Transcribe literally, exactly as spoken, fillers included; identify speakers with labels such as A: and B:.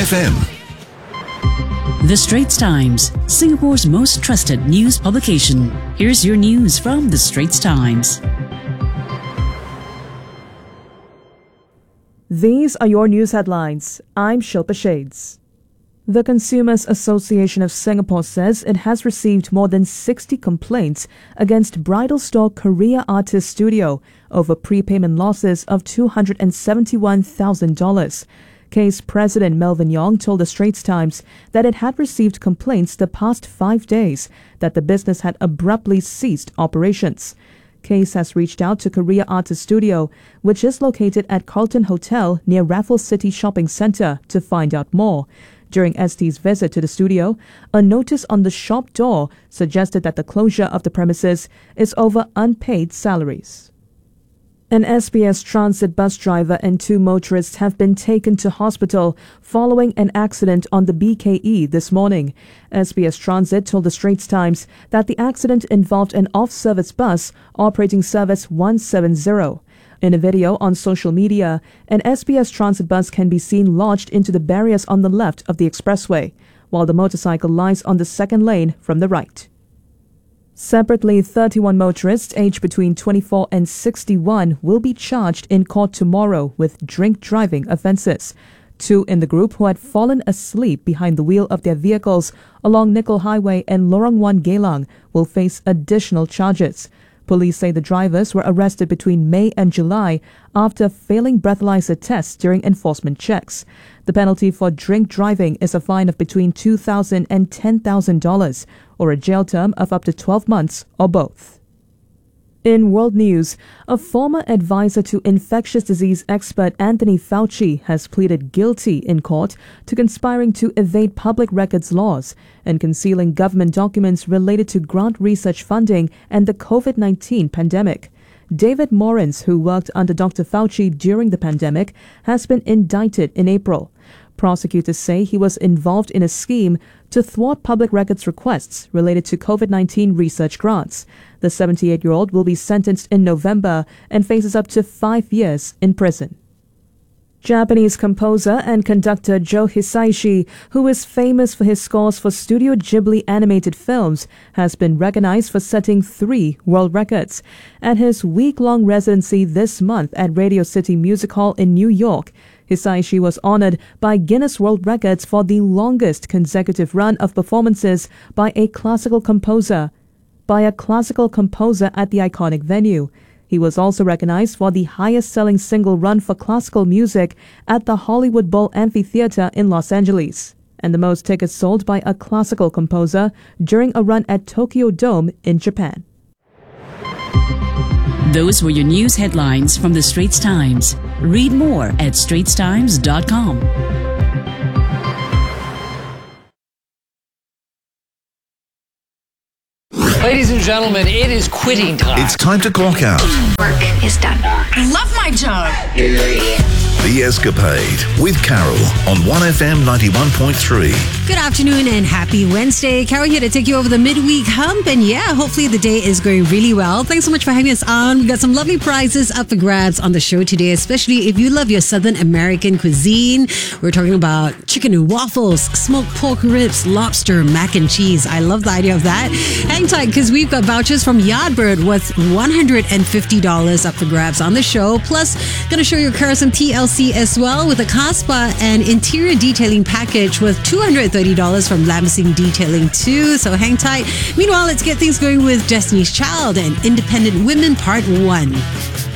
A: F M.
B: The Straits Times, Singapore's most trusted news publication. Here's your news from The Straits Times.
C: These are your news headlines. I'm Shilpa Shades. The Consumers Association of Singapore says it has received more than sixty complaints against bridal store Korea Artist Studio over prepayment losses of two hundred seventy-one thousand dollars. Case President Melvin Yong told the Straits Times that it had received complaints the past five days that the business had abruptly ceased operations. Case has reached out to Korea Artist Studio, which is located at Carlton Hotel near Raffles City Shopping Centre, to find out more. During S T's visit to the studio, a notice on the shop door suggested that the closure of the premises is over unpaid salaries. An S B S Transit bus driver and two motorists have been taken to hospital following an accident on the B K E this morning. S B S Transit told the Straits Times that the accident involved an off-service bus operating service one seventy. In a video on social media, an S B S Transit bus can be seen lodged into the barriers on the left of the expressway, while the motorcycle lies on the second lane from the right. Separately, thirty-one motorists aged between twenty-four and sixty-one will be charged in court tomorrow with drink driving offences. Two in the group who had fallen asleep behind the wheel of their vehicles along Nickel Highway and Lorong one Geylang will face additional charges. Police say the drivers were arrested between May and July after failing breathalyzer tests during enforcement checks. The penalty for drink driving is a fine of between two thousand dollars and ten thousand dollars, or a jail term of up to twelve months, or both. In world news, a former advisor to infectious disease expert Anthony Fauci has pleaded guilty in court to conspiring to evade public records laws and concealing government documents related to grant research funding and the COVID nineteen pandemic. David Morans, who worked under Doctor Fauci during the pandemic, has been indicted in April. Prosecutors say he was involved in a scheme to thwart public records requests related to COVID nineteen research grants. The seventy-eight-year-old will be sentenced in November and faces up to five years in prison. Japanese composer and conductor Joe Hisaishi, who is famous for his scores for Studio Ghibli animated films, has been recognized for setting three world records. At his week-long residency this month at Radio City Music Hall in New York, Hisaishi was honored by Guinness World Records for the longest consecutive run of performances by a classical composer, by a classical composer at the iconic venue. He was also recognized for the highest-selling single run for classical music at the Hollywood Bowl Amphitheater in Los Angeles, and the most tickets sold by a classical composer during a run at Tokyo Dome in Japan.
B: Those were your news headlines from The Straits Times. Read more at straits times dot com.
D: Ladies and gentlemen, it is quitting time.
A: It's time to clock out.
E: Work is done.
F: I love my job.
A: The Escapade with Carol on one F M ninety-one point three.
G: Good afternoon and happy Wednesday. Carol here to take you over the midweek hump. And yeah, hopefully the day is going really well. Thanks so much for having us on. We've got some lovely prizes up for grabs on the show today, especially if you love your Southern American cuisine. We're talking about chicken and waffles, smoked pork ribs, lobster, mac and cheese. I love the idea of that. Hang tight because we've got vouchers from Yardbird worth one hundred fifty dollars up for grabs on the show. Plus, going to show you Carol some T L C as well with a car spa and interior detailing package worth two hundred thirty dollars from Lamsing Detailing too. So hang tight. Meanwhile, let's get things going with Destiny's Child and Independent Women Part one.